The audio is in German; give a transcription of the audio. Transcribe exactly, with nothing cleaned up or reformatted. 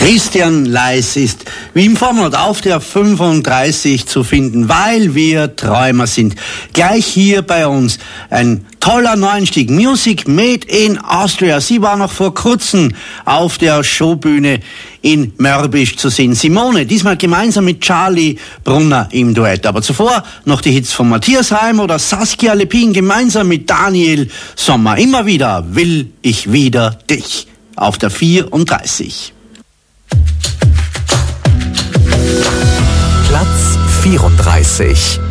Christian Leis ist wie im Vormonat auf der fünfunddreißig zu finden, weil wir Träumer sind. Gleich hier bei uns ein toller Neueinstieg. Music Made in Austria. Sie war noch vor kurzem auf der Showbühne in Mörbisch zu sehen. Simone, diesmal gemeinsam mit Charlie Brunner im Duett. Aber zuvor noch die Hits von Matthias Reim oder Saskia Lepin gemeinsam mit Daniel Sommer. Immer wieder will ich wieder dich auf der vierunddreißig. Platz vierunddreißig.